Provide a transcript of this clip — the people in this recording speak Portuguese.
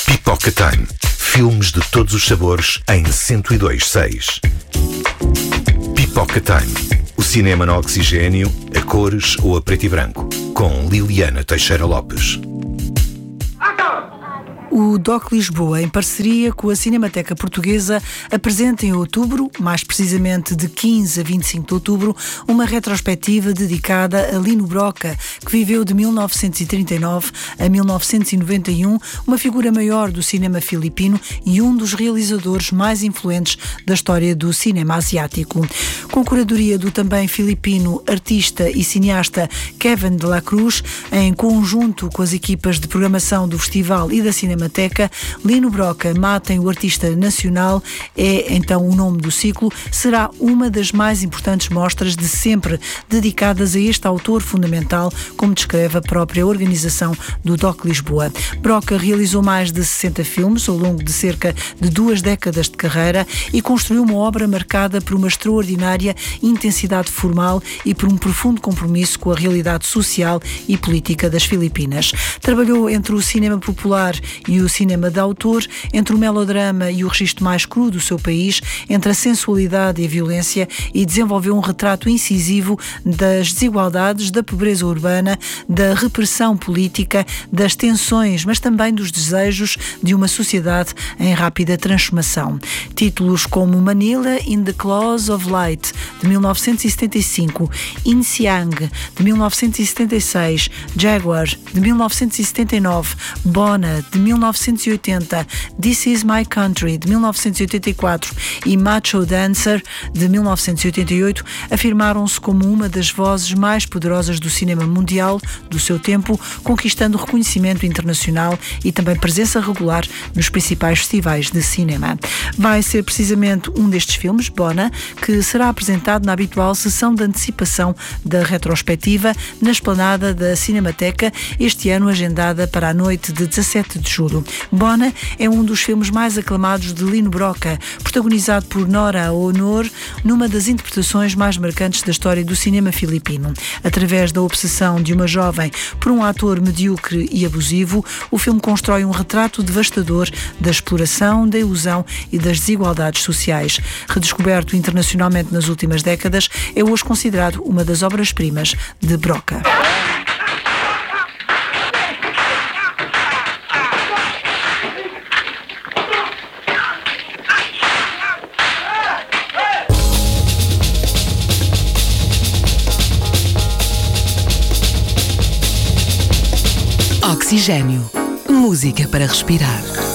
Pipoca Time. Filmes de todos os sabores em 102.6. Pipoca Time. O cinema no oxigênio, a cores ou a preto e branco. Com Liliana Teixeira Lopes. O DOC Lisboa, em parceria com a Cinemateca Portuguesa, apresenta em outubro, mais precisamente de 15 a 25 de outubro, uma retrospectiva dedicada a Lino Brocka, que viveu de 1939 a 1991, uma figura maior do cinema filipino e um dos realizadores mais influentes da história do cinema asiático. Com curadoria do também filipino artista e cineasta Kevin de la Cruz, em conjunto com as equipas de programação do festival e da Cinemateca, Lino Brocka, Matem o Artista Nacional, é então o nome do ciclo, será uma das mais importantes mostras de sempre dedicadas a este autor fundamental, como descreve a própria organização do DOC Lisboa. Brocka realizou mais de 60 filmes ao longo de cerca de 2 décadas de carreira e construiu uma obra marcada por uma extraordinária intensidade formal e por um profundo compromisso com a realidade social e política das Filipinas. Trabalhou entre o cinema popular e o cinema de autor, entre o melodrama e o registro mais cru do seu país, entre a sensualidade e a violência, e desenvolveu um retrato incisivo das desigualdades, da pobreza urbana, da repressão política, das tensões, mas também dos desejos de uma sociedade em rápida transformação. Títulos como Manila in the Claws of Light, de 1975, In Siang, de 1976, Jaguar, de 1979, Bona, de 1980, This Is My Country, de 1984 e Macho Dancer, de 1988, afirmaram-se como uma das vozes mais poderosas do cinema mundial do seu tempo, conquistando reconhecimento internacional e também presença regular nos principais festivais de cinema. Vai ser precisamente um destes filmes, Bona, que será apresentado na habitual sessão de antecipação da retrospectiva na esplanada da Cinemateca, este ano agendada para a noite de 17 de julho. Bona é um dos filmes mais aclamados de Lino Brocka, protagonizado por Nora Honor, numa das interpretações mais marcantes da história do cinema filipino. Através da obsessão de uma jovem por um ator medíocre e abusivo, o filme constrói um retrato devastador da exploração, da ilusão e das desigualdades sociais. Redescoberto internacionalmente nas últimas décadas, é hoje considerado uma das obras-primas de Brocka. Oxigênio. Música para respirar.